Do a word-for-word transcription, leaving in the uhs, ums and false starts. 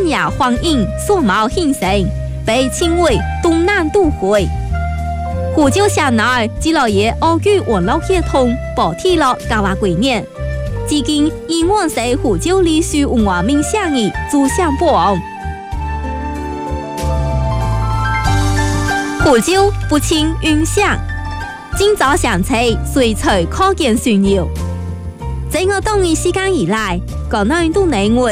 亚欢迎所貌形成，被称为东南都会。湖州县内自来也澳语网络系统保持了九十几年，至今依然是湖州历史文化名胜的主项榜。湖州不轻云乡，今早上车随处可见船游。在我当的时间以来，国内都认为